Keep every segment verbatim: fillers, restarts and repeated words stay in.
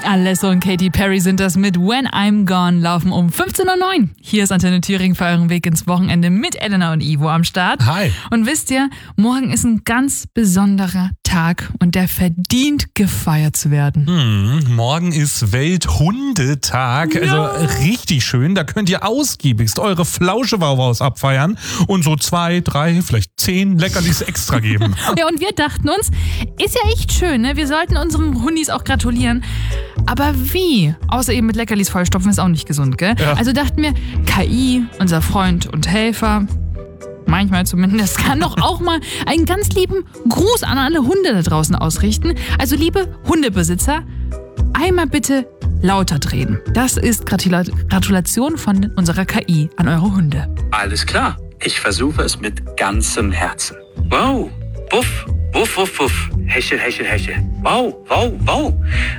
Alesso und Katy Perry sind das mit When I'm Gone, laufen um fünfzehn Uhr neun. Hier ist Antenne Thüringen für euren Weg ins Wochenende mit Elena und Ivo am Start. Hi. Und wisst ihr, morgen ist ein ganz besonderer Tag und der verdient gefeiert zu werden. Hm, morgen ist Welthundetag, Ja. also richtig schön. Da könnt ihr ausgiebigst eure Flauschewauwaus abfeiern und so zwei, drei, vielleicht zehn Leckerlis extra geben. Ja, und wir dachten uns, ist ja echt schön, ne? Wir sollten unseren Hundis auch gratulieren. Aber wie? Außer eben mit Leckerlis vollstopfen ist auch nicht gesund, gell? Ja. Also dachten wir, K I, unser Freund und Helfer, manchmal zumindest, kann doch auch mal einen ganz lieben Gruß an alle Hunde da draußen ausrichten. Also liebe Hundebesitzer, einmal bitte lauter drehen. Das ist Gratula- Gratulation von unserer K I an eure Hunde. Alles klar, ich versuche es mit ganzem Herzen. Wow, wuff, wuff, wuff, wuff, hechel, hechel, hechel. Wow, wow, wow.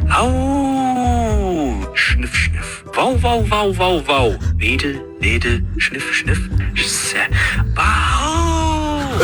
Au, schniff, schniff. Wow, wow, wow, wow, wow. Wedel, wedel, schniff, schniff. Sch- Wow.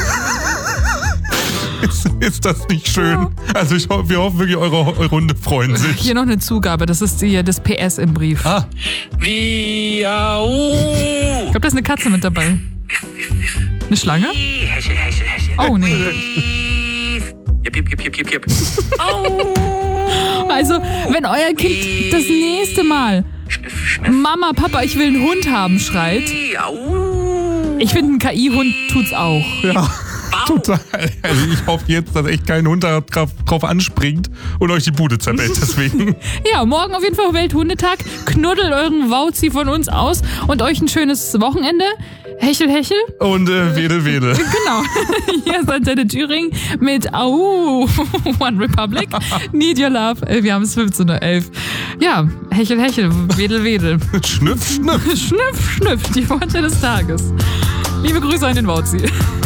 Ist, ist das nicht schön? Also ich hoffe, wir hoffen wirklich, eure, eure Hunde freuen sich. Hier noch eine Zugabe, das ist die, das P S im Brief. Ah, Wie, au. Ich glaube, da ist eine Katze mit dabei. Eine Schlange? Hechel, hechel, hechel. Oh, nee. Jip, jip, jip, jip, jip, jip. Au. Also, wenn euer Kind das nächste Mal Schniff, schniff. Mama, Papa, ich will einen Hund haben, schreit. Au. Ich finde, ein K I-Hund tut's auch. ja. Total. Also ich hoffe jetzt, dass echt kein Hund da drauf, drauf anspringt und euch die Bude zerbellt. Deswegen. Ja, morgen auf jeden Fall Welthundetag. Knuddelt euren Wauzi von uns aus und euch ein schönes Wochenende. Hechel, hechel. Und äh, wedel, wedel. Genau. Hier ist Antenne Thüringen mit Au, One Republic, Need Your Love. Wir haben es fünfzehn Uhr elf. Ja, hechel, hechel, wedel, wedel. Schnüff, schnüff. Schnüff, schnüff, die Worte des Tages. Liebe Grüße an den Wauzi.